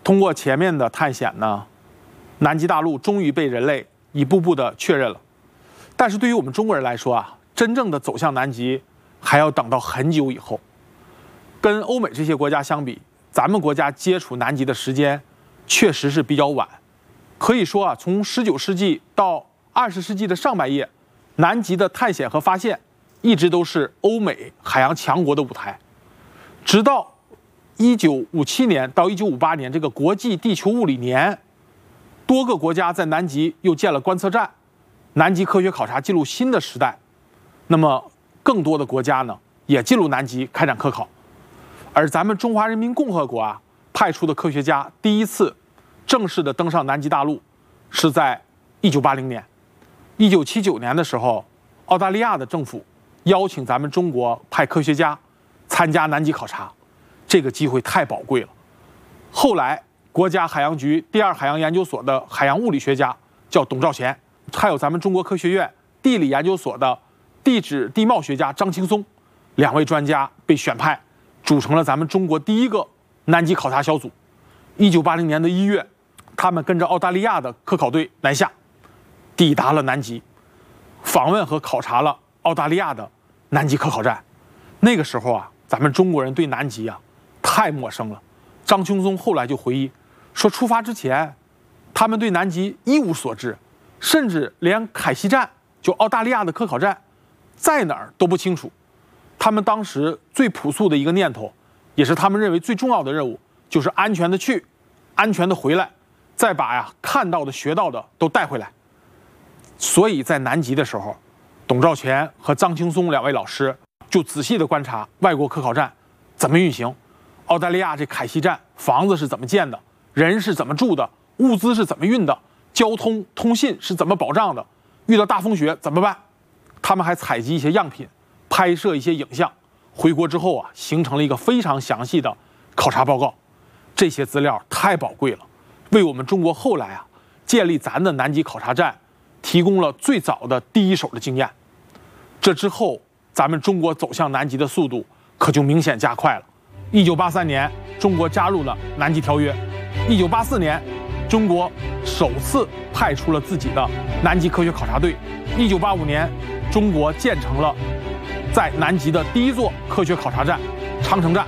通过前面的探险呢，南极大陆终于被人类一步步的确认了。但是对于我们中国人来说啊，真正的走向南极还要等到很久以后。跟欧美这些国家相比，咱们国家接触南极的时间确实是比较晚。可以说啊，从19世纪到20世纪的上半叶，南极的探险和发现一直都是欧美海洋强国的舞台。直到1957年到1958年这个国际地球物理年，多个国家在南极又建了观测站，南极科学考察进入新的时代。那么更多的国家呢，也进入南极开展科考。而咱们中华人民共和国啊，派出的科学家第一次正式的登上南极大陆，是在1980年。1979年的时候，澳大利亚的政府邀请咱们中国派科学家参加南极考察，这个机会太宝贵了。后来，国家海洋局第二海洋研究所的海洋物理学家叫董兆乾，还有咱们中国科学院地理研究所的地质地貌学家张青松，2位专家被选派，组成了咱们中国第一个南极考察小组。1980年的1月，他们跟着澳大利亚的科考队南下，抵达了南极，访问和考察了澳大利亚的南极科考站。那个时候啊，咱们中国人对南极啊太陌生了。张青松后来就回忆说，出发之前，他们对南极一无所知，甚至连凯西站就澳大利亚的科考站在哪儿都不清楚。他们当时最朴素的一个念头，也是他们认为最重要的任务，就是安全的去，安全的回来，再把看到的学到的都带回来。所以在南极的时候，董兆乾和张青松2位老师就仔细的观察外国科考站怎么运行，澳大利亚这凯西站房子是怎么建的，人是怎么住的，物资是怎么运的，交通通信是怎么保障的，遇到大风雪怎么办。他们还采集一些样品，拍摄一些影像，回国之后啊，形成了一个非常详细的考察报告。这些资料太宝贵了，为我们中国后来建立咱的南极考察站提供了最早的第一手的经验。这之后，咱们中国走向南极的速度可就明显加快了。1983年，中国加入了南极条约。1984年，中国首次派出了自己的南极科学考察队。1985年，中国建成了在南极的第一座科学考察站——长城站。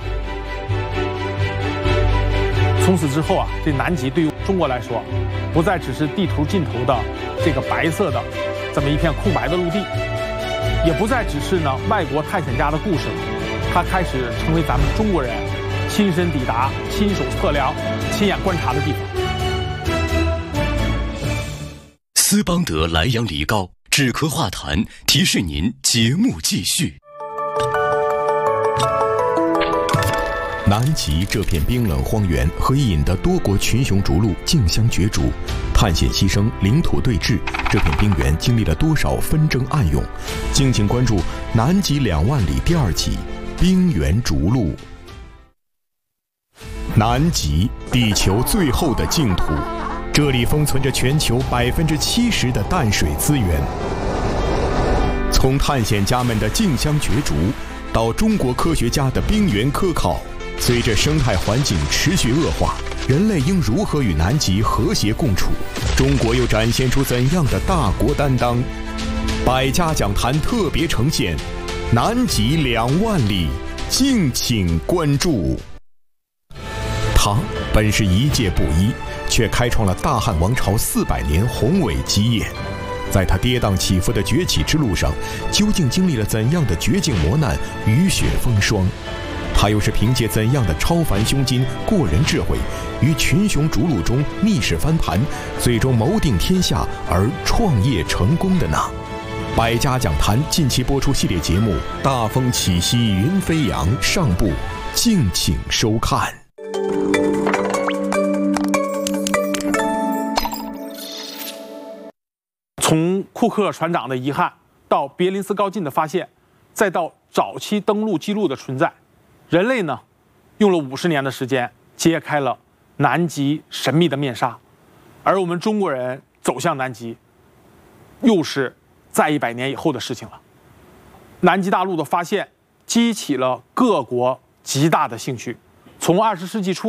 从此之后这南极对于中国来说，不再只是地图尽头的这个白色的这么一片空白的陆地，也不再只是外国探险家的故事了，它开始成为咱们中国人亲身抵达、亲手测量、亲眼观察的地方。 斯邦德莱阳梨膏止咳化痰，提示您节目继续。 南极这片冰冷荒原和一引的多国群雄逐鹿竞相角逐，探险牺牲，领土对峙，这片冰原经历了多少纷争暗涌？敬请关注《南极2万里》第2集《冰原逐鹿》。南极，地球最后的净土，这里封存着全球70%的淡水资源。从探险家们的竞相角逐，到中国科学家的冰原科考，随着生态环境持续恶化，人类应如何与南极和谐共处？中国又展现出怎样的大国担当？百家讲坛特别呈现《南极2万里》，敬请关注。它本是一介布衣，却开创了大汉王朝400年宏伟基业。在他跌宕起伏的崛起之路上，究竟经历了怎样的绝境磨难、雨雪风霜？他又是凭借怎样的超凡胸襟、过人智慧，于群雄逐鹿中逆势翻盘，最终谋定天下而创业成功的呢？百家讲坛近期播出系列节目《大风起兮云飞扬》上部，敬请收看。 从库克船长的遗憾，到别林斯高进的发现，再到早期登陆记录的存在，人类呢，用了50年的时间揭开了南极神秘的面纱，而我们中国人走向南极，又是在100年以后的事情了。南极大陆的发现激起了各国极大的兴趣。从20世纪初，